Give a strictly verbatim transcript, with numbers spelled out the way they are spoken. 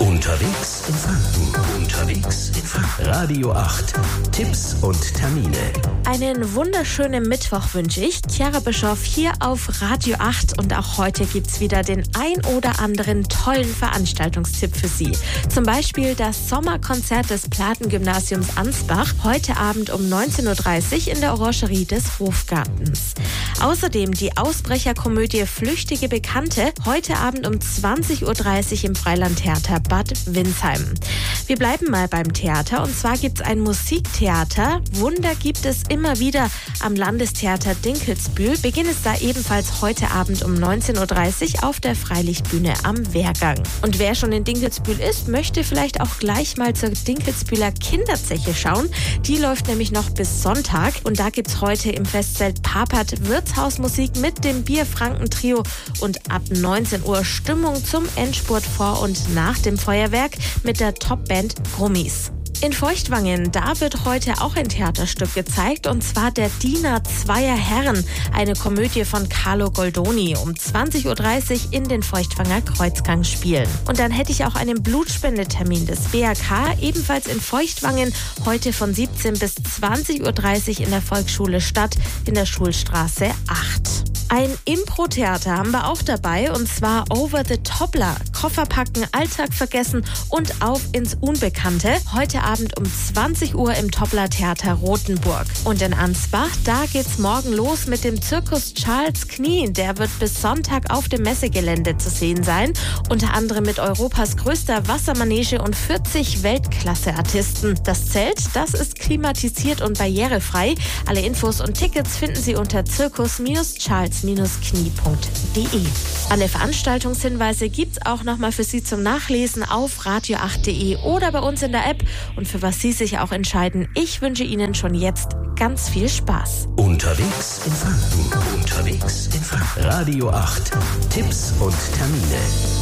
Unterwegs in Franken. Unterwegs in Franken. Radio acht. Tipps und Termine. Einen wunderschönen Mittwoch wünsche ich. Chiara Bischoff hier auf Radio acht. Und auch heute gibt's wieder den ein oder anderen tollen Veranstaltungstipp für Sie. Zum Beispiel das Sommerkonzert des Platengymnasiums Ansbach. Heute Abend um neunzehn Uhr dreißig in der Orangerie des Hofgartens. Außerdem die Ausbrecherkomödie Flüchtige Bekannte. Heute Abend um zwanzig Uhr dreißig im Freilandtheater Bad Windsheim. Wir bleiben mal beim Theater und zwar gibt es ein Musiktheater. Wunder gibt es immer wieder am Landestheater Dinkelsbühl. Beginn ist da ebenfalls heute Abend um neunzehn Uhr dreißig auf der Freilichtbühne am Wehrgang. Und wer schon in Dinkelsbühl ist, möchte vielleicht auch gleich mal zur Dinkelsbühler Kinderzeche schauen. Die läuft nämlich noch bis Sonntag und da gibt es heute im Festzelt Papert Wirtshausmusik mit dem Bierfranken-Trio und ab neunzehn Uhr Stimmung zum Endspurt vor und nach dem Feuerwerk mit der Topband Grummis. In Feuchtwangen, da wird heute auch ein Theaterstück gezeigt und zwar der Diener zweier Herren, eine Komödie von Carlo Goldoni, um zwanzig Uhr dreißig in den Feuchtwanger Kreuzgang spielen. Und dann hätte ich auch einen Blutspendetermin des B A K, ebenfalls in Feuchtwangen, heute von siebzehn bis zwanzig Uhr dreißig in der Volksschule Stadt in der Schulstraße acht. Ein Impro-Theater haben wir auch dabei und zwar Over the Toppler. Koffer packen, Alltag vergessen und auf ins Unbekannte. Heute Abend um zwanzig Uhr im Toppler-Theater Rothenburg. Und in Ansbach, da geht's morgen los mit dem Zirkus Charles Knie. Der wird bis Sonntag auf dem Messegelände zu sehen sein. Unter anderem mit Europas größter Wassermanege und vierzig Weltklasse-Artisten. Das Zelt, das ist klimatisiert und barrierefrei. Alle Infos und Tickets finden Sie unter zirkus charles knie punkt de. Alle Veranstaltungshinweise gibt's auch nochmal für Sie zum Nachlesen auf radio acht punkt de oder bei uns in der App. Und für was Sie sich auch entscheiden, ich wünsche Ihnen schon jetzt ganz viel Spaß. Unterwegs in Franken. Unterwegs in Franken. Radio acht. Tipps und Termine.